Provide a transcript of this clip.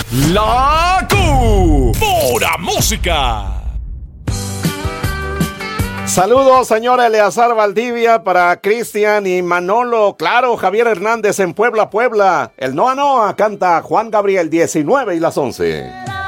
La Q. Pura música. Saludos, señor Eleazar Valdivia, para Cristian y Manolo. Claro, Javier Hernández en Puebla, Puebla. El Noa Noa canta Juan Gabriel, 19 y las 11.